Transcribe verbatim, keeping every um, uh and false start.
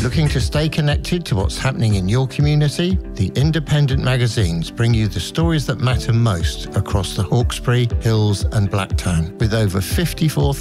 Looking to stay connected to what's happening in your community? The independent magazines bring you the stories that matter most across the Hawkesbury, Hills and Blacktown, with over fifty-four